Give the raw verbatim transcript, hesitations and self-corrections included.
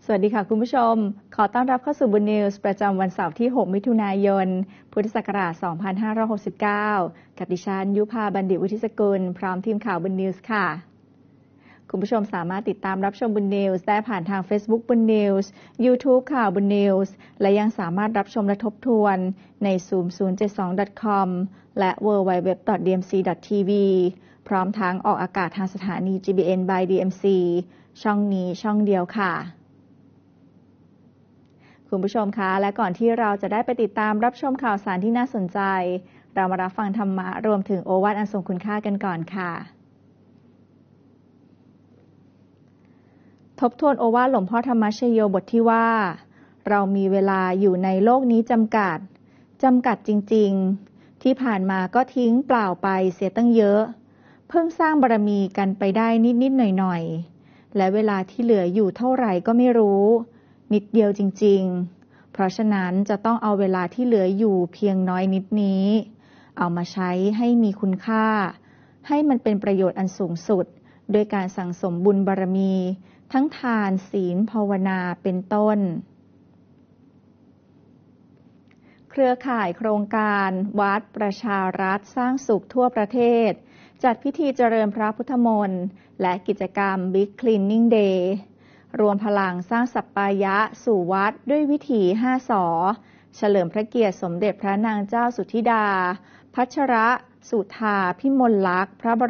สวัสดีค่ะคุณผู้ชมขอต้อนรับเข้าสู่บุญนิวส์ประจำวันเสาร์ที่หกมิถุนายนพุทธศักราชสองพันห้าร้อยหกสิบเก้ากับดิฉันยุพาบัณฑิตวุฒิสกุลพร้อมทีมข่าวบุญนิวส์ค่ะคุณผู้ชมสามารถติดตามรับชมบุญนิวส์ได้ผ่านทาง Facebook บุญนิวส์ YouTube ข่าวบุญนิวส์และยังสามารถรับชมและทบทวนใน ซูม ศูนย์ เจ็ด สอง ดอท คอม และ ดับเบิลยู ดับเบิลยู ดับเบิลยู ดอท ดี เอ็ม ซี ดอท ที วี พร้อมทั้งออกอากาศทางสถานี จี บี เอ็น by ดี เอ็ม ซี ช่องนี้ช่องเดียวค่ะคุณผู้ชมคะและก่อนที่เราจะได้ไปติดตามรับชมข่าวสารที่น่าสนใจเรามารับฟังธรรมะรวมถึงโอวาทอันทรงคุณค่ากันก่อนค่ะทบทวนโอวาทหลวงพ่อธรรมชโยบทที่ว่าเรามีเวลาอยู่ในโลกนี้จำกัดจำกัดจริงๆที่ผ่านมาก็ทิ้งเปล่าไปเสียตั้งเยอะเพิ่งสร้างบารมีกันไปได้นิดๆหน่อยๆและเวลาที่เหลืออยู่เท่าไหร่ก็ไม่รู้นิดเดียวจริงๆเพราะฉะนั้นจะต้องเอาเวลาที่เหลืออยู่เพียงน้อยนิดนี้เอามาใช้ให้มีคุณค่าให้มันเป็นประโยชน์อันสูงสุดโดยการสั่งสมบุญบารมีทั้งทานศีลภาวนาเป็นต้นเครือข่ายโครงการวัดประชารัฐสร้างสุขทั่วประเทศจัดพิธีเจริญพระพุทธมนต์และกิจกรรม Big Cleaning Dayรวมพลังสร้างสัปปายะสู่วัดด้วยวิถีห้าสอเฉลิมพระเกียรติสมเด็จพระนางเจ้าสุธิดาพัชรสุธาพิมลลักษณ์พระบร